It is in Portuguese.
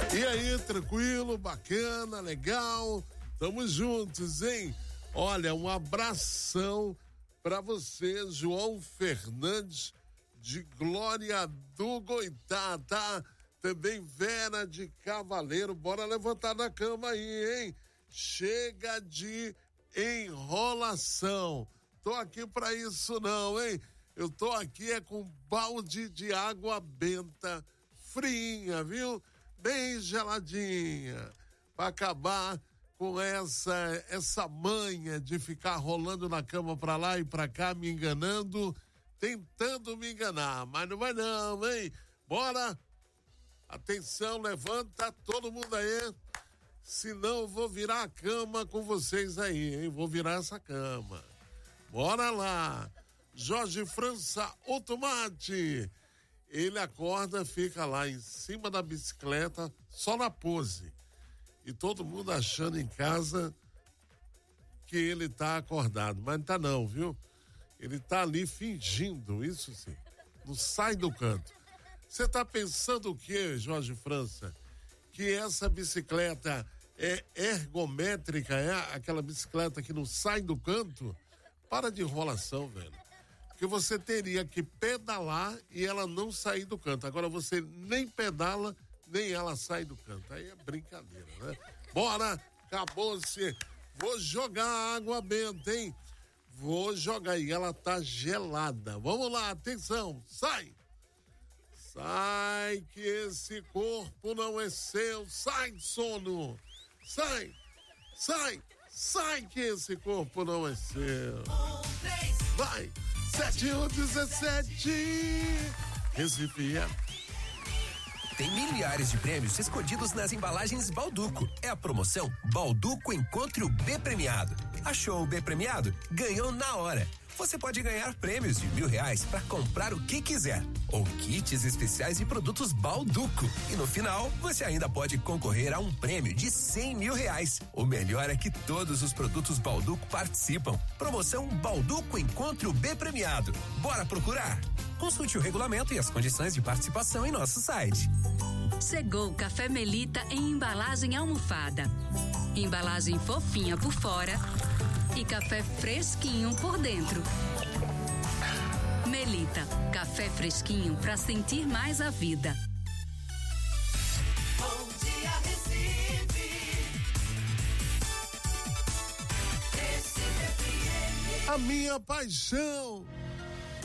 E aí, tranquilo, bacana, legal? Tamo juntos, hein? Olha, um abração pra você, João Fernandes, de Glória do Goitá, tá? Também Vera de Cavaleiro, bora levantar da cama aí, hein? Chega de enrolação. Tô aqui pra isso não, hein? Eu tô aqui com um balde de água benta, frinha, viu? Bem geladinha, pra acabar com essa manha de ficar rolando na cama pra lá e pra cá, me enganando, tentando me enganar, mas não vai não, hein? Bora! Atenção, levanta todo mundo aí, senão eu vou virar a cama com vocês aí, hein? Vou virar essa cama. Bora lá! Jorge França, o tomate. Ele acorda, fica lá em cima da bicicleta, só na pose. E todo mundo achando em casa que ele tá acordado, mas não tá não, viu? Ele tá ali fingindo, isso sim. Não sai do canto. Você tá pensando o quê, Jorge França? Que essa bicicleta é ergométrica, é aquela bicicleta que não sai do canto? Para de enrolação, velho. Que você teria que pedalar e ela não sair do canto. Agora você nem pedala, nem ela sai do canto. Aí é brincadeira, né? Bora, acabou-se. Vou jogar água benta, hein? Vou jogar aí, ela tá gelada. Vamos lá, atenção, sai! Sai que esse corpo não é seu. Sai, sono! Sai! Sai! Sai que esse corpo não é seu. Vai! 7117 Recifia. Tem milhares de prêmios escondidos nas embalagens Balduco. É a promoção Balduco Encontre o B Premiado. Achou o B Premiado? Ganhou na hora. Você pode ganhar prêmios de R$1.000 para comprar o que quiser. Ou kits especiais de produtos Balduco. E no final, você ainda pode concorrer a um prêmio de R$100.000. O melhor é que todos os produtos Balduco participam. Promoção Balduco Encontre o B Premiado. Bora procurar? Consulte o regulamento e as condições de participação em nosso site. Chegou o Café Melita em embalagem almofada. Embalagem fofinha por fora e café fresquinho por dentro. Melita, café fresquinho para sentir mais a vida. Bom dia, Recife. A minha paixão